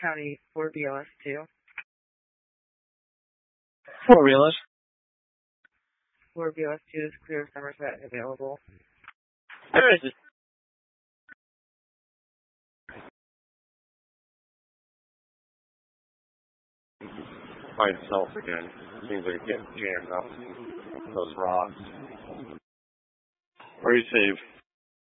County for BLS2. For realist. For BLS2 is clear Somerset available. There is it. By itself again. Seems like it's getting jammed up. Those rocks. Where are you safe?